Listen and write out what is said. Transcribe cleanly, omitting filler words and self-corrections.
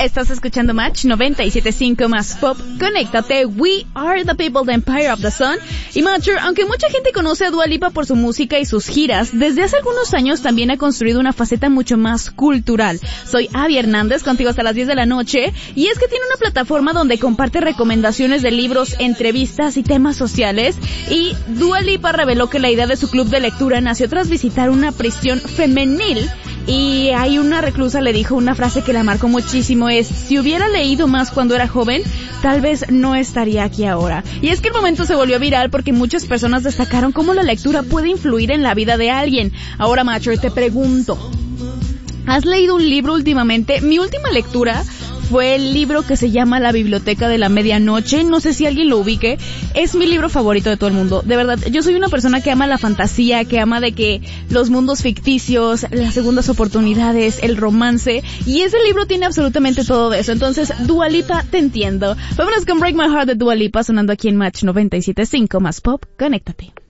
estás escuchando Match 97.5 más Pop. Conéctate, we are the people, the empire of the sun. Y Matcher, aunque mucha gente conoce a Dua Lipa por su música y sus giras, desde hace algunos años también ha construido una faceta mucho más cultural. Soy Abby Hernández, contigo hasta las 10 de la noche, y es que tiene una plataforma donde comparte recomendaciones de libros, entrevistas y temas sociales, y Dua Lipa reveló que la idea de su club de lectura nació tras visitar una prisión femenil. Y ahí una reclusa le dijo una frase que la marcó muchísimo, es: si hubiera leído más cuando era joven, tal vez no estaría aquí ahora. Y es que el momento se volvió viral porque muchas personas destacaron cómo la lectura puede influir en la vida de alguien. Ahora, Macho, te pregunto, ¿has leído un libro últimamente? Mi última lectura fue el libro que se llama La Biblioteca de la Medianoche. No sé si alguien lo ubique. Es mi libro favorito de todo el mundo. De verdad, yo soy una persona que ama la fantasía, que ama de que los mundos ficticios, las segundas oportunidades, el romance. Y ese libro tiene absolutamente todo de eso. Entonces, Dua Lipa, te entiendo. Vámonos con Break My Heart de Dua Lipa, sonando aquí en Match 97.5 más Pop. Conéctate.